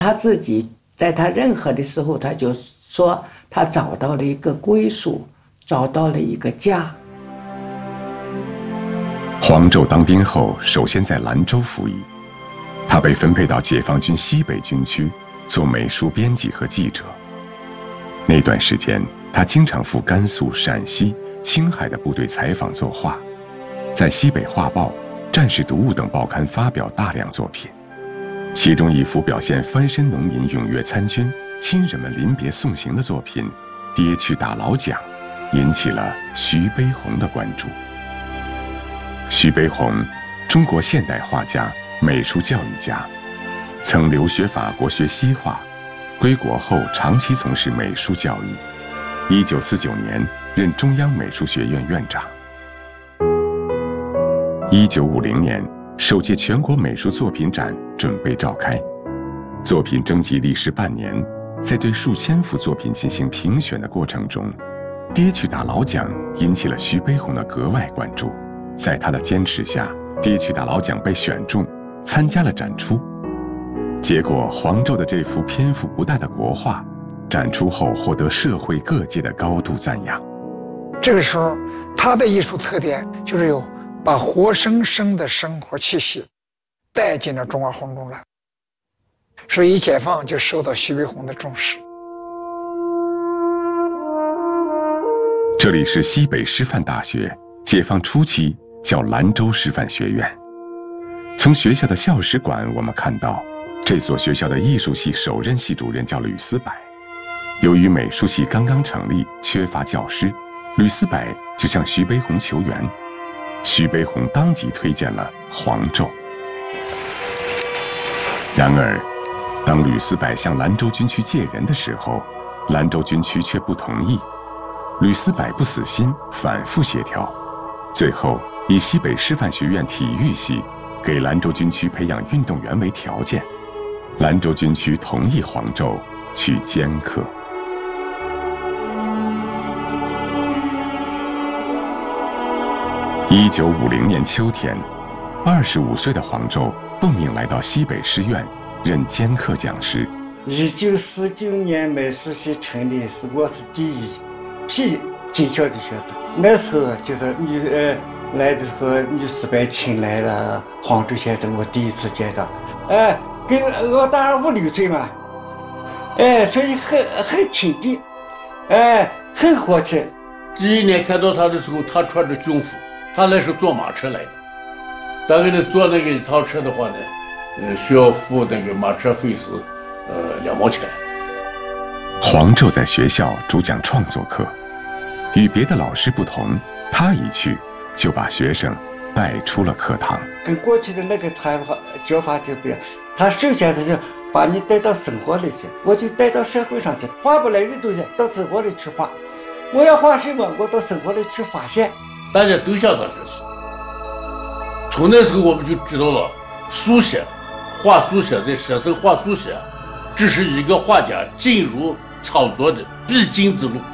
他自己在他任何的时候，他就说他找到了一个归属，找到了一个家。 黄胄当兵后，首先在兰州服役，他被分配到解放军西北军区做美术编辑和记者。那段时间，他经常赴甘肃、陕西、青海的部队采访作画，在西北画报、战士读物等报刊发表大量作品。其中一幅表现翻身农民踊跃参军、亲人们临别送行的作品《爹去打老蒋》，引起了徐悲鸿的关注。徐悲鸿，中国现代画家、美术教育家，曾留学法国学西画，归国后长期从事美术教育。1949年任中央美术学院院长。1950年，首届全国美术作品展准备召开，作品征集历时半年，在对数千幅作品进行评选的过程中，《爹去打老蒋》引起了徐悲鸿的格外关注。在他的坚持下，《爹去打老蒋》被选中，参加了展出。结果，黄胄的这幅篇幅不大的国画，展出后获得社会各界的高度赞扬。 这个时候，他的艺术特点就是有把活生生的生活气息带进了中华红中来，所以一解放就受到徐悲鸿的重视。 这里是西北师范大学，解放初期叫兰州师范学院。从学校的校史馆我们看到，这所学校的艺术系首任系主任叫吕思柏。由于美术系刚刚成立，缺乏教师，吕思柏就向徐悲鸿求援。徐悲鸿当即推荐了黄胄。然而，当吕思柏向兰州军区借人的时候，兰州军区却不同意。吕思柏不死心，反复协调，最后以西北师范学院体育系给兰州军区培养运动员为条件，兰州军区同意黄胄去兼课。1950年秋天，25岁的黄胄奉命来到西北师院任兼课讲师。 1949年美术系成立时，我是第一批进校的学生。那时候就是来的时候，吕思柏请来了黄胄先生，我第一次见到。跟我大5、6岁嘛，所以很亲近，很和气。 第一年看到他的时候，他穿着军服，他那是坐马车来的。大概呢，坐那个一趟车的话呢，需要付那个马车费是2毛钱。 黄胄在学校主讲创作课，与别的老师不同，他一去就把学生带出了课堂。 跟过去的那个教法就不一样，他首先是把你带到生活里去，我就带到社会上去，画不来的东西到生活里去画。我要画什么，我到生活里去发现。 大家都向他学习。从那时候我们就知道了，速写、画速写在写生画速写，这是一个画家进入创作的必经之路。